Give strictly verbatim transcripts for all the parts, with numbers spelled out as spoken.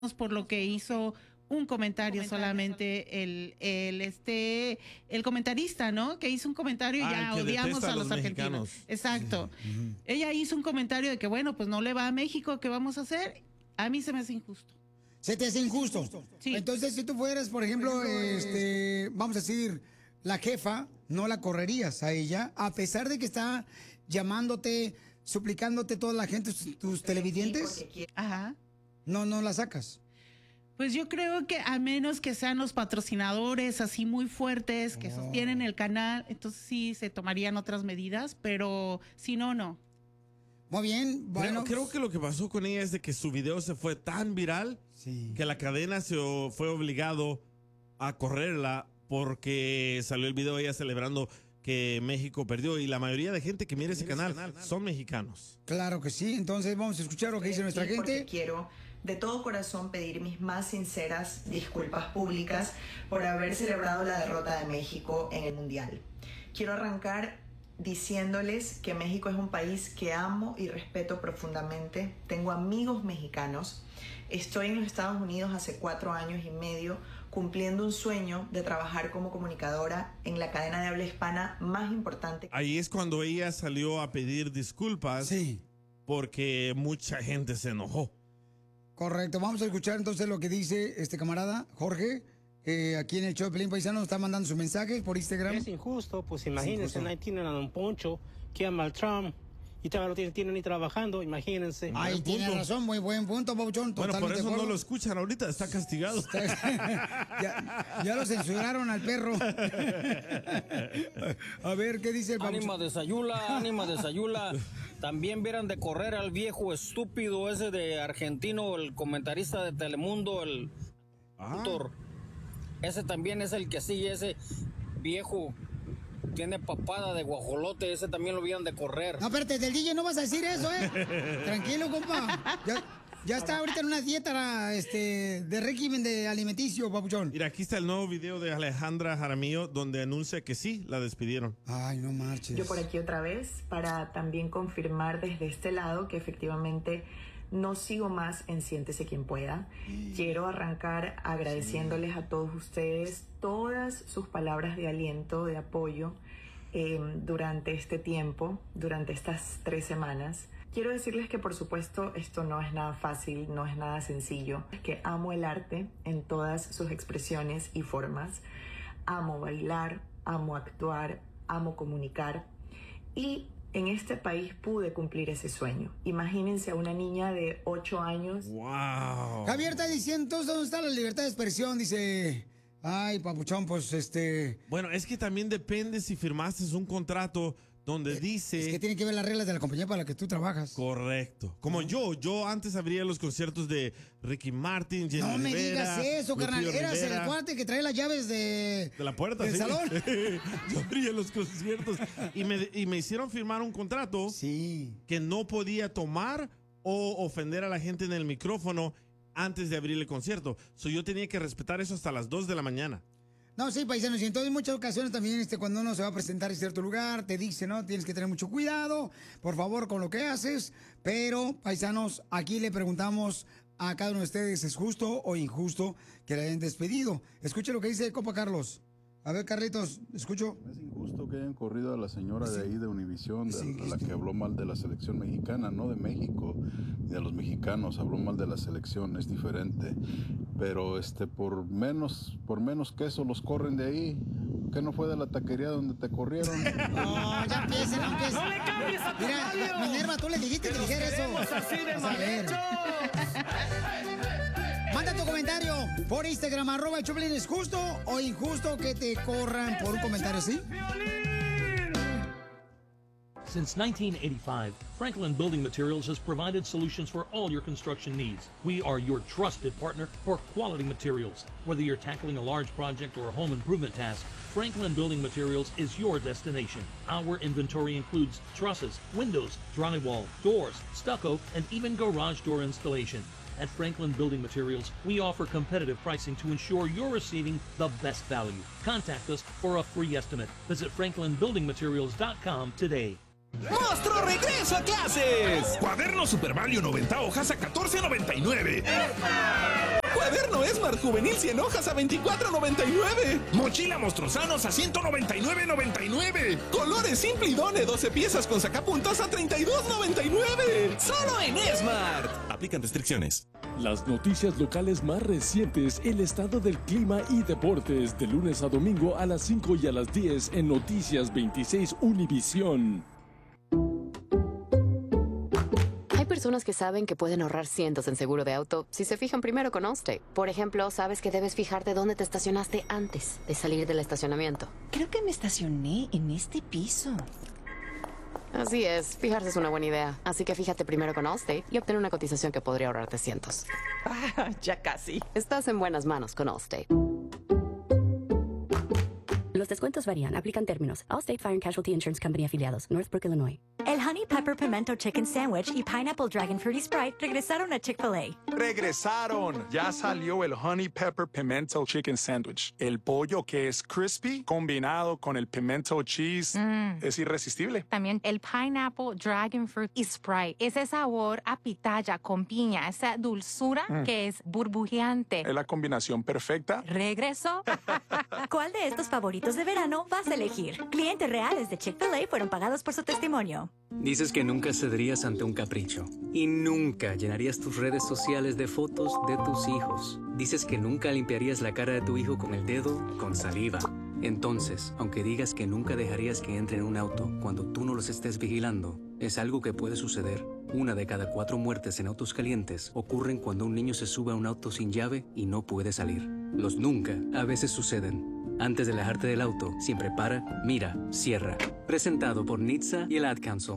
por lo que hizo un comentario, comentario solamente el, el este el comentarista, ¿no? Que hizo un comentario y ah, ya que odiamos a, a los, los argentinos. Mexicanos. Exacto. Sí. Uh-huh. Ella hizo un comentario de que bueno, pues no le va a México, ¿qué vamos a hacer? A mí se me hace injusto. ¿Se te hace injusto? Sí. Entonces, si tú fueras, por ejemplo, por ejemplo este, vamos a decir, la jefa, no la correrías a ella, a pesar de que está llamándote, suplicándote toda la gente, tus, tus televidentes. Ajá. No, no la sacas. Pues yo creo que a menos que sean los patrocinadores así muy fuertes que oh. sostienen el canal, entonces sí se tomarían otras medidas, pero si no, no. Muy bien, bueno. Creo, creo que lo que pasó con ella es de que su video se fue tan viral sí. que la cadena se fue obligado a correrla porque salió el video de ella celebrando que México perdió y la mayoría de gente que mira ese canal, canal son mexicanos. Claro que sí, entonces vamos a escuchar lo que dice nuestra gente. Quiero de todo corazón pedir mis más sinceras disculpas públicas por haber celebrado la derrota de México en el Mundial. Quiero arrancar diciéndoles que México es un país que amo y respeto profundamente. Tengo amigos mexicanos. Estoy en los Estados Unidos hace cuatro años y medio cumpliendo un sueño de trabajar como comunicadora en la cadena de habla hispana más importante. Ahí es cuando ella salió a pedir disculpas sí. porque mucha gente se enojó. Correcto, vamos a escuchar entonces lo que dice este camarada, Jorge, eh, aquí en el show de Pelín Paisano, nos está mandando sus mensajes por Instagram. Es injusto, pues imagínense, ahí tienen a Don Poncho, que ama al Trump, y todavía no tienen, tienen ni trabajando, imagínense. Ay, tiene razón, muy buen punto, Pauchón. Bueno, por eso no lo escuchan ahorita, está castigado. Está, ya, ya lo censuraron al perro. A ver, ¿qué dice el Pauchón? Ánima de Sayula, ánima de Sayula. También vieran de correr al viejo estúpido ese de argentino, el comentarista de Telemundo, el ah. Ese también es el que sigue, ese viejo tiene papada de guajolote, ese también lo vieron de correr. No, espérate, del D J no vas a decir eso, ¿eh? Tranquilo, compa. Ya, ya está ahorita en una dieta este, de régimen de alimenticio, papuchón. Mira, aquí está el nuevo video de Alejandra Jaramillo donde anuncia que sí, la despidieron. Ay, no marches. Yo por aquí otra vez para también confirmar desde este lado que efectivamente no sigo más en Siéntese Quien Pueda. Sí. Quiero arrancar agradeciéndoles sí. a todos ustedes todas sus palabras de aliento, de apoyo eh, durante este tiempo, durante estas tres semanas. Quiero decirles que por supuesto esto no es nada fácil, no es nada sencillo, que amo el arte en todas sus expresiones y formas. Amo bailar, amo actuar, amo comunicar y en este país pude cumplir ese sueño. Imagínense a una niña de ocho años. ¡Wow! Javier está diciendo, entonces, ¿dónde está la libertad de expresión? Dice, ay, papuchón, pues este... Bueno, es que también depende si firmaste un contrato donde eh, dice... Es que tiene que ver las reglas de la compañía para la que tú trabajas. Correcto. Como ¿no? yo, yo antes abría los conciertos de Ricky Martin, Jenny No me Rivera, digas eso, carnal. Eras Rivera. el cuate que trae las llaves de... De la puerta, del sí. salón. Yo abría los conciertos y me, y me hicieron firmar un contrato sí. que no podía tomar o ofender a la gente en el micrófono antes de abrir el concierto. So, yo tenía que respetar eso hasta las dos de la mañana. No, sí, paisanos, y entonces en muchas ocasiones también este, cuando uno se va a presentar en cierto lugar, te dice, ¿no? Tienes que tener mucho cuidado, por favor, con lo que haces, pero, paisanos, aquí le preguntamos a cada uno de ustedes, ¿es justo o injusto que le hayan despedido? Escuche lo que dice Copa Carlos. A ver, Carlitos, escucho. Es injusto que hayan corrido a la señora sí. de ahí de Univisión, de, sí, la que habló mal de la selección mexicana, no de México, ni de los mexicanos, habló mal de la selección, es diferente. Pero este por menos, por menos que eso los corren de ahí. ¿Qué no fue de la taquería donde te corrieron? No, ya empiecen, aunque es... ¡No le cambies a tu Mira, radio! Minerva, tú le dijiste que, que dijera eso. Así de Vas a ver. Manda tu comentario por Instagram, arroba el Choplin. ¿Es justo o injusto que te corran por un comentario así? Since nineteen eighty-five, Franklin Building Materials has provided solutions for all your construction needs. We are your trusted partner for quality materials. Whether you're tackling a large project or a home improvement task, Franklin Building Materials is your destination. Our inventory includes trusses, windows, drywall, doors, stucco, and even garage door installation. At Franklin Building Materials, we offer competitive pricing to ensure you're receiving the best value. Contact us for a free estimate. Visit franklin building materials dot com today. ¡Monstruo regreso a clases! Cuaderno Super Value noventa hojas a catorce noventa y nueve. Smart Juvenil cien hojas a veinticuatro noventa y nueve. Mochila Monstruosanos a ciento noventa y nueve noventa y nueve. Colores Simple y Done doce piezas con sacapuntas a treinta y dos noventa y nueve. Solo en Smart. Aplican restricciones. Las noticias locales más recientes, el estado del clima y deportes, de lunes a domingo a las cinco y a las diez en Noticias veintiséis Univisión. Hay personas que saben que pueden ahorrar cientos en seguro de auto si se fijan primero con Allstate. Por ejemplo, sabes que debes fijarte dónde te estacionaste antes de salir del estacionamiento. Creo que me estacioné en este piso. Así es, fijarse es una buena idea. Así que fíjate primero con Allstate y obtén una cotización que podría ahorrarte cientos. Ah, ya casi. Estás en buenas manos con Allstate. Los descuentos varían. Aplican términos. Allstate Fire and Casualty Insurance Company afiliados. Northbrook, Illinois. El Honey Pepper Pimento Chicken Sandwich y Pineapple Dragon Fruity Sprite regresaron a Chick-fil-A. ¡Regresaron! Ya salió el Honey Pepper Pimento Chicken Sandwich. El pollo que es crispy combinado con el pimento cheese mm. es irresistible. También el Pineapple Dragon Fruit y Sprite. Ese sabor a pitaya con piña, esa dulzura mm. que es burbujeante. Es la combinación perfecta. ¿Regresó? ¿Cuál de estos favoritos de verano vas a elegir? Clientes reales de Chick-fil-A fueron pagados por su testimonio. Dices que nunca cederías ante un capricho y nunca llenarías tus redes sociales de fotos de tus hijos. Dices que nunca limpiarías la cara de tu hijo con el dedo con saliva. Entonces, aunque digas que nunca dejarías que entre en un auto cuando tú no los estés vigilando, es algo que puede suceder. Una de cada cuatro muertes en autos calientes ocurren cuando un niño se sube a un auto sin llave y no puede salir. Los nunca a veces suceden. Antes de alejarte del auto, siempre para, mira, cierra. Presentado por N H T S A y el Ad Council.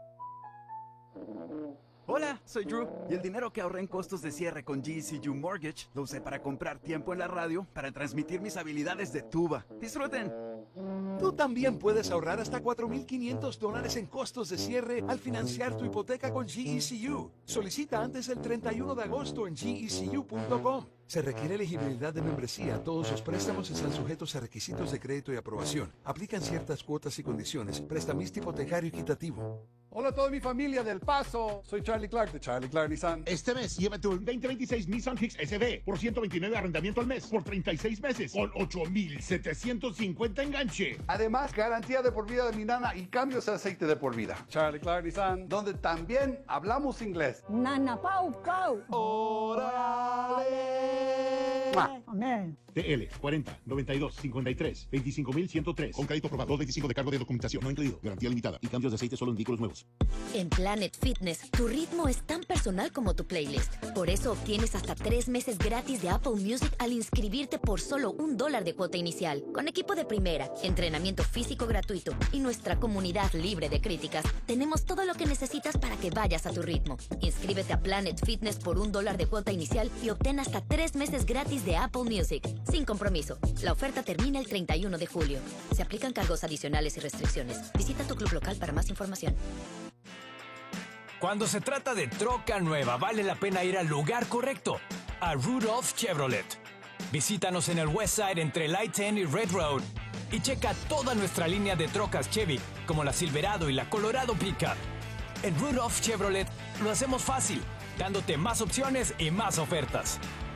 Hola, soy Drew y el dinero que ahorré en costos de cierre con G E C U Mortgage lo usé para comprar tiempo en la radio para transmitir mis habilidades de tuba. ¡Disfruten! Tú también puedes ahorrar hasta cuatro mil quinientos dólares en costos de cierre al financiar tu hipoteca con G E C U. Solicita antes del treinta y uno de agosto en G E C U punto com. Se requiere elegibilidad de membresía. Todos los préstamos están sujetos a requisitos de crédito y aprobación. Aplican ciertas cuotas y condiciones. Prestamista hipotecario equitativo. Hola a toda mi familia del Paso. Soy Charlie Clark de Charlie Clark Nissan. Este mes llévate un veinte veintiséis Nissan Kicks S V por ciento veintinueve de arrendamiento al mes por treinta y seis meses con ocho mil setecientos cincuenta enganche. Además, garantía de por vida de mi nana y cambios de aceite de por vida. Charlie Clark Nissan, donde también hablamos inglés. Nana Pau Pau. ¡Órale! Amén. T L cuarenta noventa y dos cincuenta y tres veinticinco mil ciento tres. Con crédito aprobado. dos veinticinco de cargo de documentación. No incluido. Garantía limitada. Y cambios de aceite solo en vehículos nuevos. En Planet Fitness, tu ritmo es tan personal como tu playlist. Por eso obtienes hasta tres meses gratis de Apple Music al inscribirte por solo un dólar de cuota inicial. Con equipo de primera, entrenamiento físico gratuito y nuestra comunidad libre de críticas, tenemos todo lo que necesitas para que vayas a tu ritmo. Inscríbete a Planet Fitness por un dólar de cuota inicial y obtén hasta tres meses gratis de Apple Music. Sin compromiso. La oferta termina el treinta y uno de julio. Se aplican cargos adicionales y restricciones. Visita tu club local para más información. Cuando se trata de troca nueva, vale la pena ir al lugar correcto, a Rudolph Chevrolet. Visítanos en el Westside entre Light ten y Red Road y checa toda nuestra línea de trocas Chevy, como la Silverado y la Colorado Pickup. En Rudolph Chevrolet lo hacemos fácil, dándote más opciones y más ofertas.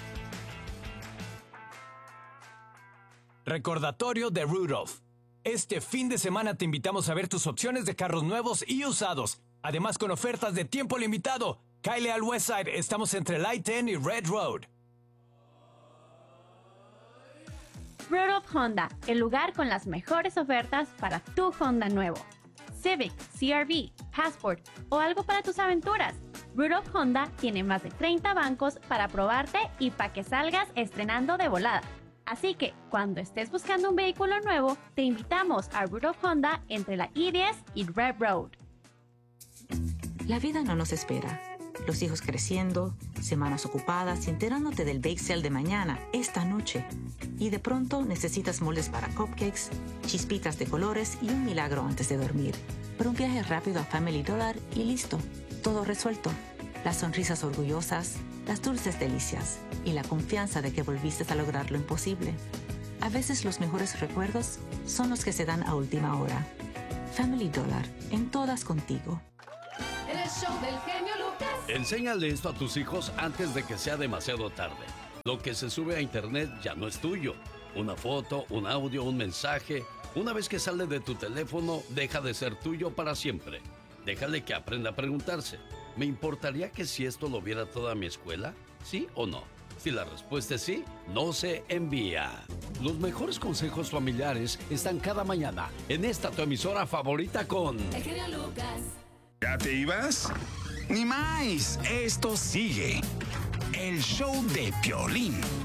Recordatorio de Rudolph. Este fin de semana te invitamos a ver tus opciones de carros nuevos y usados. Además, con ofertas de tiempo limitado. Cáele al Westside. Estamos entre Light ten y Red Road. Rudolph Honda, el lugar con las mejores ofertas para tu Honda nuevo. Civic, C R V, Passport o algo para tus aventuras. Rudolph Honda tiene más de treinta bancos para probarte y para que salgas estrenando de volada. Así que, cuando estés buscando un vehículo nuevo, te invitamos a Rudolph Honda entre la I diez y Red Road. La vida no nos espera. Los hijos creciendo, semanas ocupadas y enterándote del bake sale de mañana, esta noche. Y de pronto necesitas moldes para cupcakes, chispitas de colores y un milagro antes de dormir. Pero un viaje rápido a Family Dollar y listo. Todo resuelto. Las sonrisas orgullosas, las dulces delicias y la confianza de que volviste a lograr lo imposible. A veces los mejores recuerdos son los que se dan a última hora. Family Dollar, en todas contigo. El show del genio Lucas. Enséñale esto a tus hijos antes de que sea demasiado tarde. Lo que se sube a internet ya no es tuyo. Una foto, un audio, un mensaje. Una vez que sale de tu teléfono, deja de ser tuyo para siempre. Déjale que aprenda a preguntarse. ¿Me importaría que si esto lo viera toda mi escuela? ¿Sí o no? Si la respuesta es sí, no se envía. Los mejores consejos familiares están cada mañana en esta tu emisora favorita con... El genio Lucas. ¿Ya te ibas? Ni más, esto sigue. El show de Piolín.